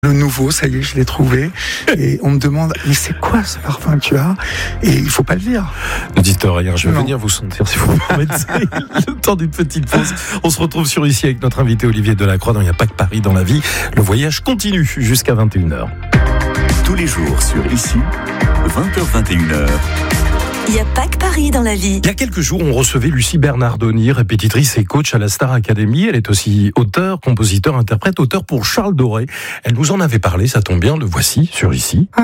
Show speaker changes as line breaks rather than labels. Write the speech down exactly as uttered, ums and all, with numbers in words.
Le nouveau, ça y est, je l'ai trouvé. Et on me demande, mais c'est quoi ce parfum que tu as? Et il faut pas le dire.
Ne dites rien, je vais
Non.
venir vous sentir si vous me permettez. Le temps d'une petite pause. On se retrouve sur Ici avec notre invité Olivier Delacroix dans Il n'y a pas que Paris dans la vie. Le voyage continue jusqu'à vingt et une heures.
Tous les jours sur Ici, vingt heures vingt et une heures.
Il n'y a pas que Paris dans la vie.
Il y a quelques jours, on recevait Lucie Bernardoni, répétitrice et coach à la Star Academy. Elle est aussi auteure, compositeur, interprète, auteur pour Charles Doré. Elle nous en avait parlé, ça tombe bien, le voici sur Ici.